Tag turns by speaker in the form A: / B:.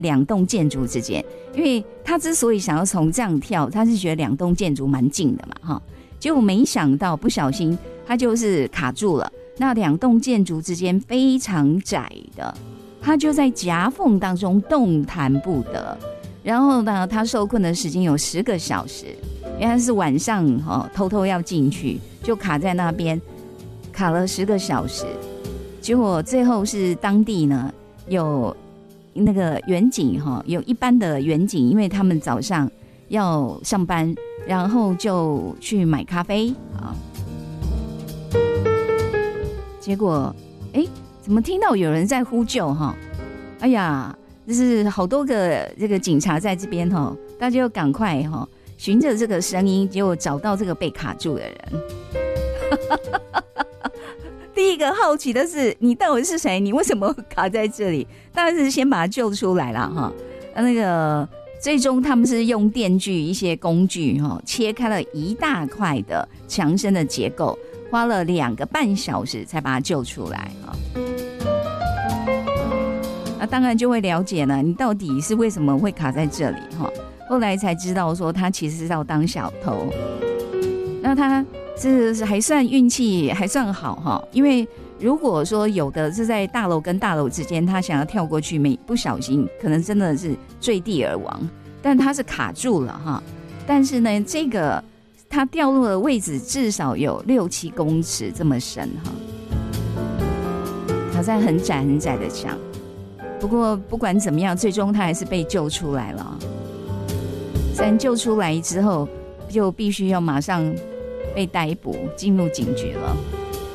A: 两栋建筑之间，因为他之所以想要从这样跳，他是觉得两栋建筑蛮近的嘛，哈，结果没想到不小心他就是卡住了。那两栋建筑之间非常窄的，他就在夹缝当中动弹不得。然后呢，他受困的时间有10个小时，因为他是晚上偷偷要进去，就卡在那边，卡了10个小时。结果最后是当地呢有那个员警有一般的员警，因为他们早上要上班，然后就去买咖啡啊。结果怎么听到有人在呼救哈？哎呀，就是好多个这个警察在这边哈，大家就赶快循着这个声音，结果找到这个被卡住的人。第一个好奇的是，你到底是谁？你为什么卡在这里？当然是先把他救出来了哈。那个最终他们是用电锯一些工具切开了一大块的墙身的结构，花了2个半小时才把他救出来哈。那当然就会了解了，你到底是为什么会卡在这里哈？后来才知道说他其实是要当小偷。那他是还算运气还算好哈，因为如果说有的是在大楼跟大楼之间，他想要跳过去，不小心可能真的是坠地而亡，但他是卡住了哈。但是呢，这个他掉落的位置至少有6-7公尺这么深哈，卡在很窄很窄的墙。不过不管怎么样，最终他还是被救出来了。虽然救出来之后，就必须要马上被逮捕，进入警局了。